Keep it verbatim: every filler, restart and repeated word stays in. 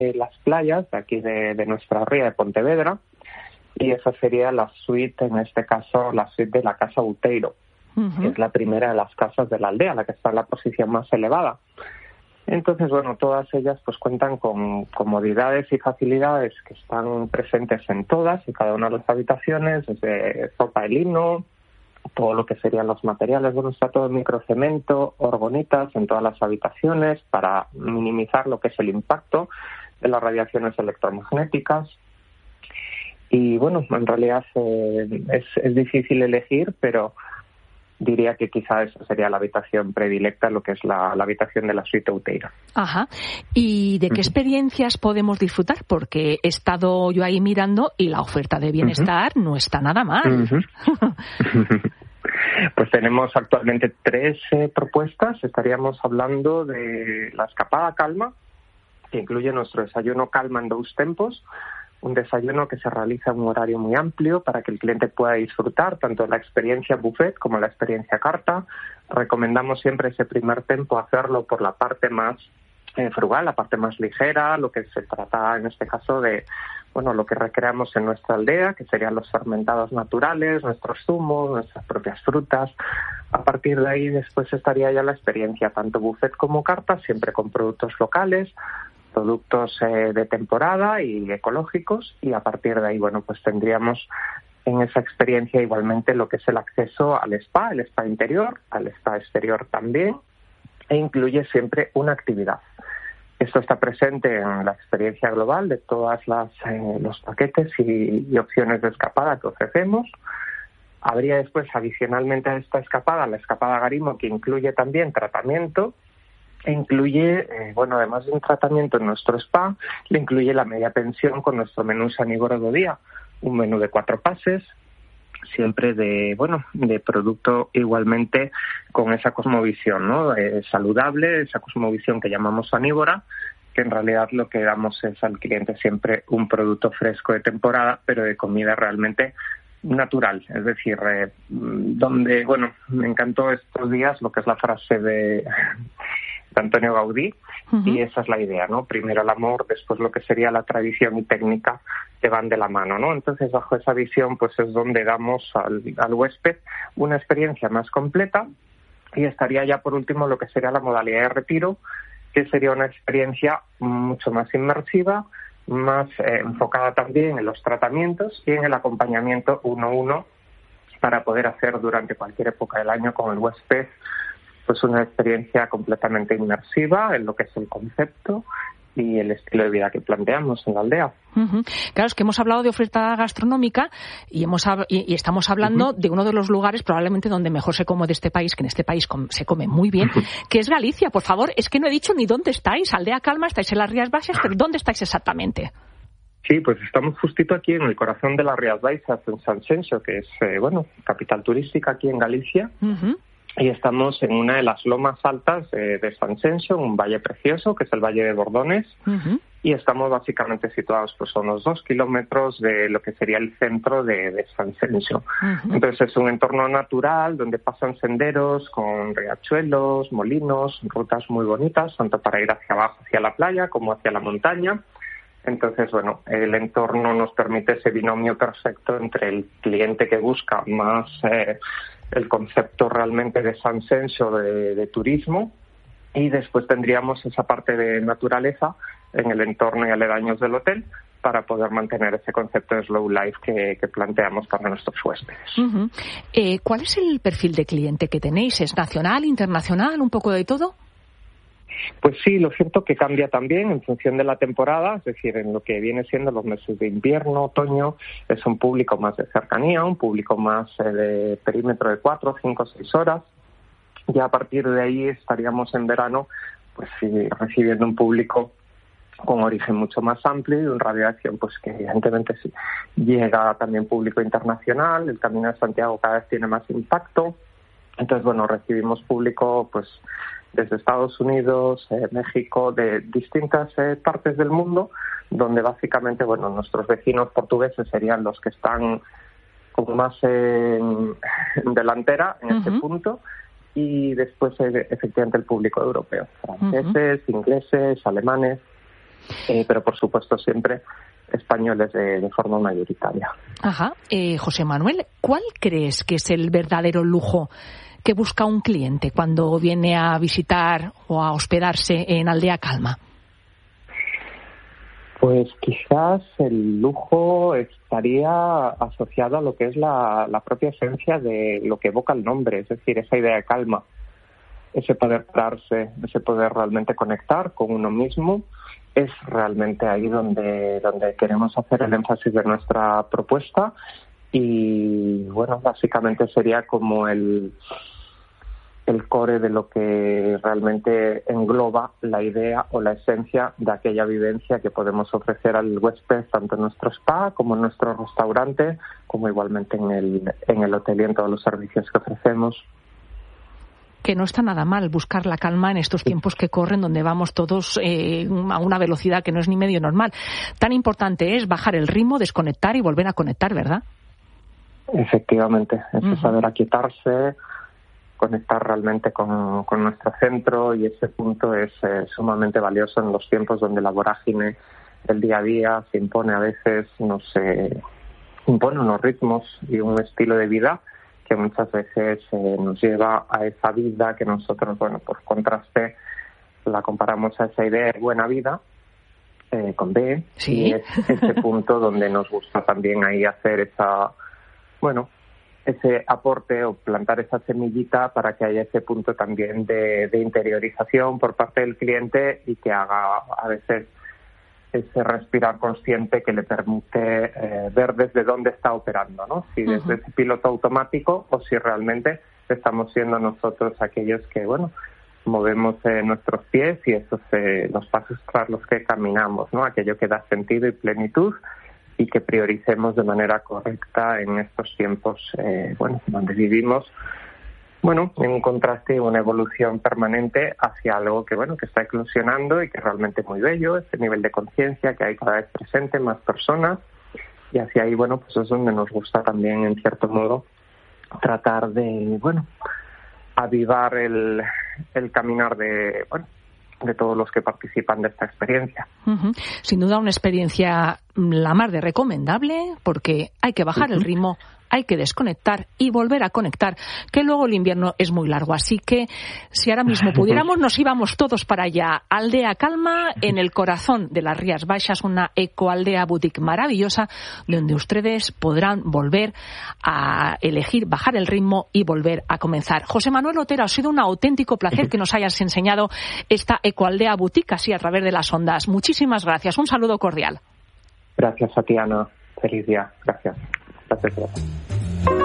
de las playas de aquí de, de nuestra ría de Pontevedra, y esa sería la suite, en este caso la suite de la Casa Outeiro, uh-huh. que es la primera de las casas de la aldea, la que está en la posición más elevada. Entonces, bueno, todas ellas pues cuentan con comodidades y facilidades que están presentes en todas y cada una de las habitaciones, desde sopa de lino, todo lo que serían los materiales, bueno, está todo en microcemento, orgonitas en todas las habitaciones para minimizar lo que es el impacto de las radiaciones electromagnéticas. Y bueno, en realidad eh, es, es difícil elegir, pero diría que quizá esa sería la habitación predilecta, lo que es la, la habitación de la suite Outeiro. Ajá. ¿Y de qué uh-huh. experiencias podemos disfrutar? Porque he estado yo ahí mirando y la oferta de bienestar uh-huh. no está nada mal. Uh-huh. Pues tenemos actualmente tres eh, propuestas. Estaríamos hablando de la escapada calma, que incluye nuestro desayuno calma en dos tempos. Un desayuno que se realiza en un horario muy amplio para que el cliente pueda disfrutar tanto la experiencia buffet como la experiencia carta. Recomendamos siempre ese primer tempo hacerlo por la parte más eh, frugal, la parte más ligera, lo que se trata en este caso de, bueno, lo que recreamos en nuestra aldea, que serían los fermentados naturales, nuestros zumos, nuestras propias frutas. A partir de ahí después estaría ya la experiencia tanto buffet como carta, siempre con productos locales, productos eh, de temporada y ecológicos, y a partir de ahí, bueno, pues tendríamos en esa experiencia igualmente lo que es el acceso al spa, el spa interior, al spa exterior también, e incluye siempre una actividad. Esto está presente en la experiencia global de todas las eh, los paquetes y, y opciones de escapada que ofrecemos. Habría después, adicionalmente a esta escapada, la escapada Garimo, que incluye también tratamiento. E incluye, eh, bueno, además de un tratamiento en nuestro spa, le incluye la media pensión con nuestro menú sanívoro do día, un menú de cuatro pases, siempre de, bueno, de producto igualmente con esa cosmovisión, ¿no? Eh, saludable, esa cosmovisión que llamamos sanívora, que en realidad lo que damos es al cliente siempre un producto fresco de temporada, pero de comida realmente natural, es decir, eh, donde, bueno, me encantó estos días lo que es la frase de de Antonio Gaudí, uh-huh. y esa es la idea, ¿no? Primero el amor, después lo que sería la tradición y técnica que van de la mano, ¿no? Entonces, bajo esa visión, pues es donde damos al, al huésped una experiencia más completa, y estaría ya por último lo que sería la modalidad de retiro, que sería una experiencia mucho más inmersiva, más eh, enfocada también en los tratamientos y en el acompañamiento uno a uno para poder hacer durante cualquier época del año con el huésped pues una experiencia completamente inmersiva en lo que es el concepto y el estilo de vida que planteamos en la aldea. Uh-huh. Claro, es que hemos hablado de oferta gastronómica y hemos y, y estamos hablando uh-huh. de uno de los lugares probablemente donde mejor se come de este país, que en este país com- se come muy bien, uh-huh. que es Galicia. Por favor, es que no he dicho ni dónde estáis. Aldea Calma, estáis en las Rías Baixas, pero ¿dónde estáis exactamente? Sí, pues estamos justito aquí en el corazón de las Rías Baixas, en Sanxenxo, que es, eh, bueno, capital turística aquí en Galicia. Uh-huh. Y estamos en una de las lomas altas de, de Sanxenxo, un valle precioso, que es el Valle de Bordones, uh-huh. y estamos básicamente situados pues, a unos dos kilómetros de lo que sería el centro de, de Sanxenxo. Uh-huh. Entonces es un entorno natural donde pasan senderos con riachuelos, molinos, rutas muy bonitas, tanto para ir hacia abajo, hacia la playa, como hacia la montaña. Entonces, bueno, el entorno nos permite ese binomio perfecto entre el cliente que busca más eh, el concepto realmente de Sanxenxo, de, de turismo, y después tendríamos esa parte de naturaleza en el entorno y aledaños del hotel para poder mantener ese concepto de slow life que, que planteamos para nuestros huéspedes. Uh-huh. Eh, ¿Cuál es el perfil de cliente que tenéis? ¿Es nacional, internacional, un poco de todo? Pues sí, lo cierto que cambia también en función de la temporada, es decir, en lo que viene siendo los meses de invierno, otoño, es un público más de cercanía, un público más eh, de perímetro de cuatro, cinco, seis horas. Ya a partir de ahí estaríamos en verano pues sí, recibiendo un público con origen mucho más amplio y un radio de acción pues que evidentemente sí llega también público internacional. El Camino de Santiago cada vez tiene más impacto. Entonces, bueno, recibimos público pues desde Estados Unidos, eh, México, de distintas eh, partes del mundo, donde básicamente, bueno, nuestros vecinos portugueses serían los que están como más en, en delantera en uh-huh. este punto, y después eh, efectivamente el público europeo, franceses, uh-huh. ingleses, alemanes. eh, pero por supuesto siempre españoles de, de forma mayoritaria. Ajá. Eh, José Manuel, ¿cuál crees que es el verdadero lujo que busca un cliente cuando viene a visitar o a hospedarse en Aldea Calma? Pues quizás el lujo estaría asociado a lo que es la, la propia esencia de lo que evoca el nombre, es decir, esa idea de calma, ese poder pararse, ese poder realmente conectar con uno mismo. Es realmente ahí donde, donde queremos hacer el énfasis de nuestra propuesta y, bueno, básicamente sería como el, el core de lo que realmente engloba la idea o la esencia de aquella vivencia que podemos ofrecer al huésped tanto en nuestro spa como en nuestro restaurante, como igualmente en el, en el hotel y en todos los servicios que ofrecemos. Que no está nada mal buscar la calma en estos tiempos que corren, donde vamos todos eh, a una velocidad que no es ni medio normal. Tan importante es bajar el ritmo, desconectar y volver a conectar, ¿verdad? Efectivamente, es uh-huh. saber aquietarse, conectar realmente con, con nuestro centro, y ese punto es eh, sumamente valioso en los tiempos donde la vorágine del día a día se impone a veces, nos eh, impone unos ritmos y un estilo de vida que muchas veces eh, nos lleva a esa vida que nosotros, bueno, por contraste, la comparamos a esa idea de buena vida, eh, con B, ¿sí? Y es ese punto donde nos gusta también ahí hacer esa, bueno, ese aporte o plantar esa semillita para que haya ese punto también de, de interiorización por parte del cliente y que haga a veces ese respirar consciente que le permite eh, ver desde dónde está operando, ¿no? Si desde uh-huh. ese piloto automático o si realmente estamos siendo nosotros aquellos que, bueno, movemos eh, nuestros pies y esos eh, los pasos tras los que caminamos, ¿no? Aquello que da sentido y plenitud y que prioricemos de manera correcta en estos tiempos, eh, bueno, donde vivimos, bueno, en un contraste y una evolución permanente hacia algo que, bueno, que está eclosionando y que realmente es muy bello, ese nivel de conciencia que hay cada vez presente en más personas, y hacia ahí, bueno, pues es donde nos gusta también, en cierto modo, tratar de, bueno, avivar el, el caminar de, bueno, de todos los que participan de esta experiencia. Uh-huh. Sin duda una experiencia la más de recomendable, porque hay que bajar uh-huh. el ritmo, hay que desconectar y volver a conectar, que luego el invierno es muy largo. Así que si ahora mismo pudiéramos, nos íbamos todos para allá. Aldea Calma, en el corazón de las Rías Baixas, una ecoaldea boutique maravillosa, donde ustedes podrán volver a elegir, bajar el ritmo y volver a comenzar. José Manuel Otero, ha sido un auténtico placer que nos hayas enseñado esta ecoaldea boutique así a través de las ondas. Muchísimas gracias. Un saludo cordial. Gracias a ti, Ana. Feliz día. Gracias. Gracias.